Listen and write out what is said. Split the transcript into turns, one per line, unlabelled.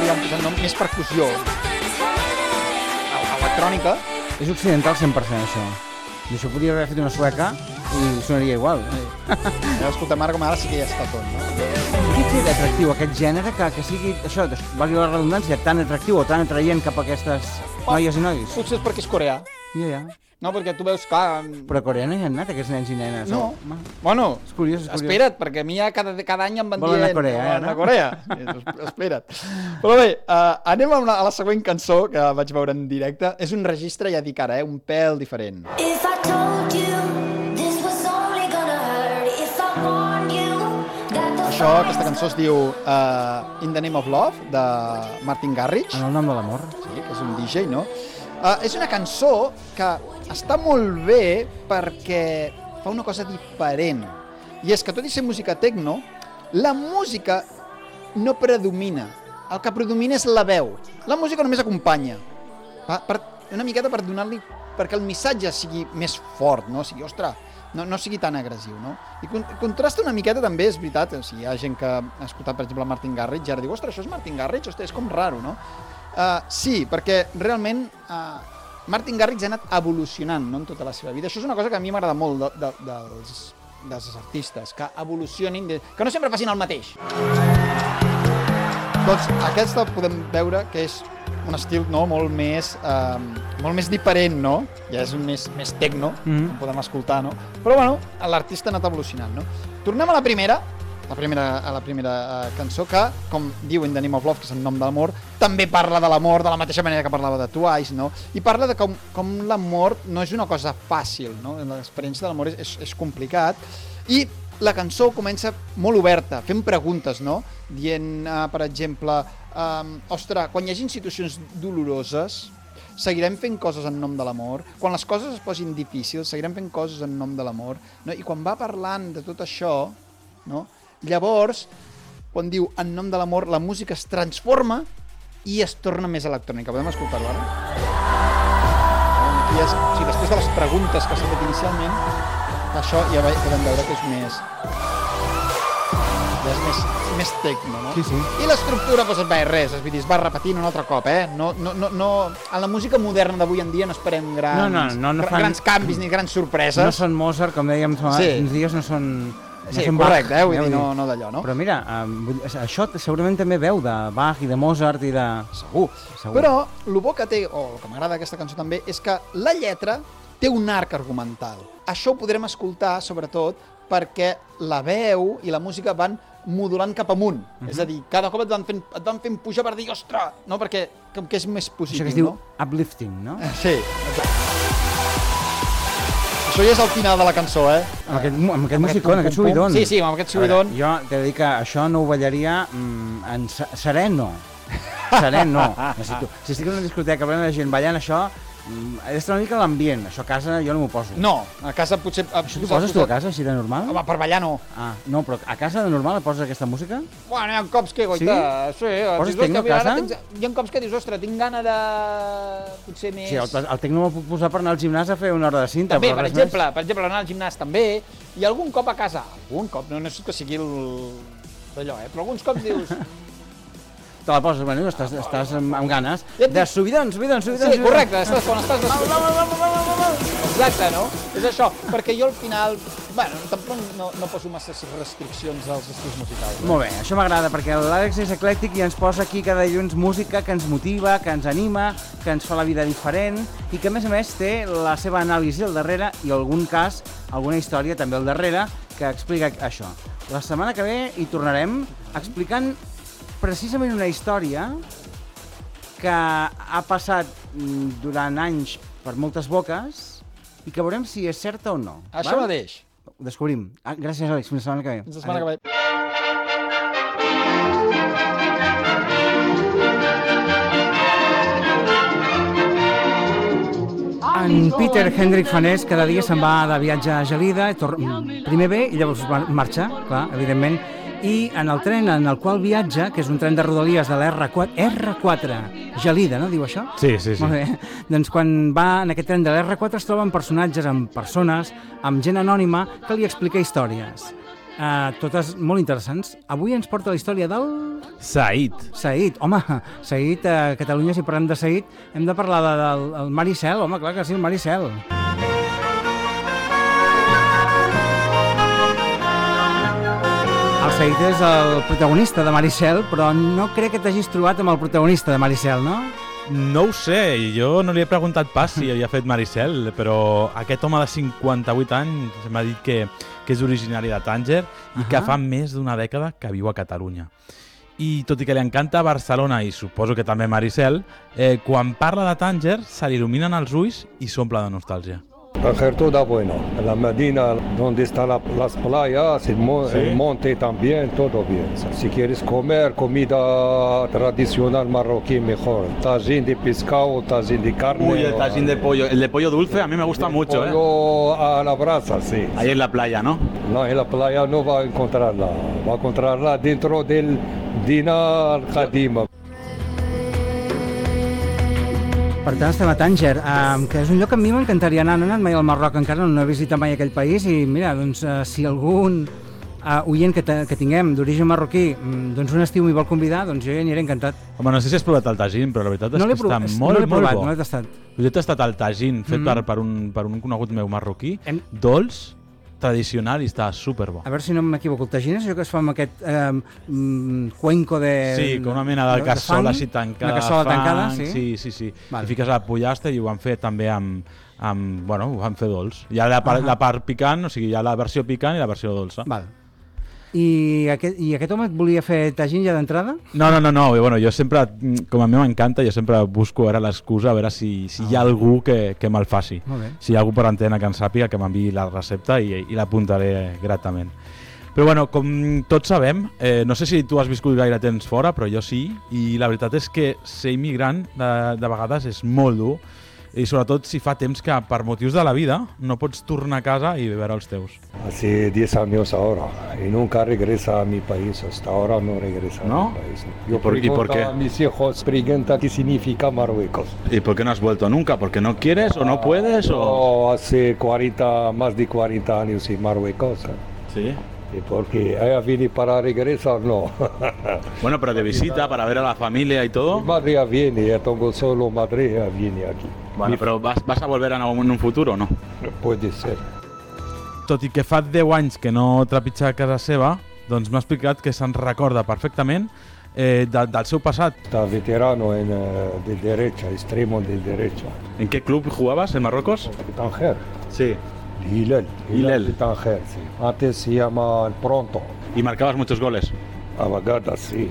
li han posat nom, més percussió. Electrònica.
És occidental 100% això. I això podria haver fet una sueca i sonaria igual.
Escolta, ara com ara sí que ja està tot, no?
Què té d'atractiu aquest gènere que sigui, això, valgui la redundància, tan atractiu o tan atraient cap a aquestes noies i nois?
Potser és perquè és coreà.
Ja.
No, perquè tu veus, clar...
Però a Corea no hi han anat aquests nens i nenes.
No. Bueno,
és curiós.
Espera't, perquè a mi ja cada any em van dient...
Volen a Corea,
Volen a Corea. Espera't. Però bé, anem a la següent cançó que vaig veure en directe. És un registre, ja dic ara, un pèl diferent.
If I told you this was only gonna hurt, if I warned you that the
Aquesta cançó es diu In the Name of Love, de Martin Garrix.
En el nom de l'amor.
Sí, que és un DJ, no? És una cançó que està molt bé perquè fa una cosa diferent. I és que, tot i ser música techno, la música no predomina. El que predomina és la veu. La música només acompanya. Una miqueta per donar-li... perquè el missatge sigui més fort, no? O sigui, ostres, no sigui tan agressiu, no? I contrasta una miqueta també, és veritat, o sigui, hi ha gent que ha escoltat, per exemple, Martin Garrix i ara diu, ostres, això és Martin Garrix, ostres, és com raro, no? Sí, perquè realment Martin Garrix ha anat evolucionant, no?, en tota la seva vida. Això és una cosa que a mi m'agrada molt dels artistes, que evolucionin, que no sempre facin el mateix. Doncs aquesta podem veure que és un estil, no?, molt més diferent, no? Ja és més techno, podem escoltar, no? Però, bueno, l'artista ha anat evolucionant, no? Tornem a la primera cançó que, com diu In the Name of Love, que és el nom de l'amor, també parla de l'amor de la mateixa manera que parlava de Twice, no? I parla de com l'amor no és una cosa fàcil, no? L'experiència de l'amor és complicat. I la cançó comença molt oberta, fent preguntes, no? Dient, per exemple, ostres, quan hi hagi situacions doloroses, seguirem fent coses en nom de l'amor? Quan les coses es posin difícils, seguirem fent coses en nom de l'amor? No? I quan va parlant de tot això, no? Llavors, quan diu en nom de l'amor, la música es transforma i es torna més electrònica. Podem escoltar-ho ara? I després de les preguntes que s'han fet inicialment, això ja podem veure que és més techno, no?
Sí.
I l'estructura, doncs res, es va repetint un altre cop, No, a la música moderna d'avui en dia no esperem grans canvis ni grans sorpreses.
No són Mozart, com dèiem fa uns dies, no són...
Sí, correcte, vull dir, no d'allò, no?
Però mira, això segurament també veu de Bach i de Mozart i de...
Segur. Però el bo que té, o el que m'agrada d'aquesta cançó també, és que la lletra té un arc argumental. Això ho podrem escoltar, sobretot, perquè la veu i la música van modulant cap amunt. És a dir, cada cop et van fent pujar per dir, ostres, no? Perquè com que és més positiu, no?
Això que es diu uplifting, no?
Sí. Això ja és el final de la cançó,
Amb aquest musicón, aquest subidon.
Sí, amb aquest subidon.
Jo t'he de dir que això no ho ballaria sereno. Sereno. Si estic en una discoteca plena de gent ballant això, és una mica l'ambient. Això a casa jo no m'ho poso.
No, a casa potser...
Això t'ho poses tu a casa, així de normal?
Home, per ballar no.
No, però a casa de normal et poses aquesta música?
Bueno, hi ha cops que, goita...
Sí? Poses tecno a casa?
Hi ha cops que dius, ostres, tinc gana de... potser més...
Sí, el tecno me'l puc posar per anar al gimnàs a fer una hora de cinta.
També, per exemple, anar al gimnàs també, i algun cop a casa, no és que sigui d'allò, però alguns cops dius...
Te la poses, bueno, estàs amb ganes. De subidons.
Sí, correcte, quan estàs de subidons. Exacte, no? És això, perquè jo al final, bueno, tampoc no poso massa restriccions als estils musicals.
Molt bé, això m'agrada, perquè l'Àlex és eclèctic i ens posa aquí cada dilluns música que ens motiva, que ens anima, que ens fa la vida diferent i que, a més, té la seva anàlisi al darrere i, en algun cas, alguna història també al darrere que explica això. La setmana que ve hi tornarem explicant precisament una història que ha passat durant anys per moltes boques i que veurem si és certa o no.
Això mateix.
Ho descobrim. Gràcies, Àlex. Fins la setmana que ve.
Fins la setmana que ve.
En Peter Hendrik Fanés cada dia se'n va de viatge a Gelida, primer ve i llavors marxa, clar, evidentment, i en el tren en el qual viatja, que és un tren de rodalies de la R4, Gelida, no diu això?
Sí.
Molt bé. Doncs quan va en aquest tren de la R4 es troben personatges amb persones, amb gent anònima que li explica històries. totes molt interessants. Avui ens porta la història del...
Said.
Said. Home, Said, a Catalunya, si parlem de Said, hem de parlar del Maricel. Home, clar que sí, el Maricel. El Said és el protagonista de Maricel, però no crec que t'hagis trobat amb el protagonista de Maricel, no?
No ho sé, jo no li he preguntat pas si havia fet Maricel, però aquest home de 58 anys m'ha dit que és originari de Tànger i que fa més d'una dècada que viu a Catalunya. I tot i que li encanta Barcelona i suposo que també Maricel, quan parla de Tànger se li il·luminen els ulls i s'omple de nostàlgia.
Tánger toda buena. La Medina, donde están las playas, el monte también, todo bien. Si quieres comer comida tradicional marroquí, mejor. Tajín de pescado, tajín de carne.
Uy, el tajín de pollo. El de pollo dulce a mí me gusta mucho.
Pollo a la brasa, sí.
Ahí en la playa, ¿no?
No, en la playa no va a encontrarla. Va a encontrarla dentro del Dina al-Khadima.
Per tant, estem a Tànger, que és un lloc que a mi m'encantaria anar. No he anat mai al Marroc, encara no he visitat mai aquell país i mira, doncs, si algun oient que tinguem d'origen marroquí doncs un estiu m'hi vol convidar, doncs jo hi aniré encantat.
Home, no sé si has provat el tajín, però la veritat és que està molt bo.
No l'he tastat.
Jo he tastat el tajín fet per un conegut meu marroquí, dolç, tradicional i està superbo.
A veure si no m'equivoco, el tajín és allò que es fa amb aquest cuenco de...
Sí, com una mena de cassola així tancada.
Una cassola tancada, sí?
Sí. I fiques la pollastre i ho van fer també ho van fer dolç. Hi ha la part picant, o sigui, hi ha la versió picant i la versió dolça.
Val. I aquest home et volia fer tajín ja d'entrada?
No. Bueno, jo sempre, com a mi m'encanta, jo sempre busco l'excusa, a veure si hi ha algú que me'l faci. Si hi ha algú per antena que en sàpiga, que m'enviï la recepta i l'apuntaré gratament. Però bueno, com tots sabem, no sé si tu has viscut gaire temps fora, però jo sí, i la veritat és que ser immigrant de vegades és molt dur, i sobretot si fa temps que per motius de la vida no pots tornar a casa i veure els teus.
Hace 10 años ahora y nunca regresa a mi país, hasta ahora no regresa a mi país. Yo
¿por qué?
A mis hijos preguntan qué significa Marruecos.
¿Y por qué no has vuelto nunca? ¿Porque no quieres o no puedes?
No, hace más de 40 años en Marruecos.
Sí.
¿Y porque ella viene para regresar? No.
Bueno, pero de visita, para ver a la familia y todo.
Mi madre viene, yo tengo solo madre, ella viene aquí.
Bueno, pero ¿vas a volver en un futuro o no?
Puede ser.
Tot i que fa 10 anys que no trepitja a casa seva, doncs m'ha explicat que se'n recorda perfectament del seu passat.
Está veterano de derecha, extremo de derecha.
¿En qué club jugabas en Marruecos?
Tanger.
Sí.
Hilal
Hilal.
de Tanger, sí. Antes se llama el Pronto.
¿Y marcabas muchos goles?
A vagadas, sí.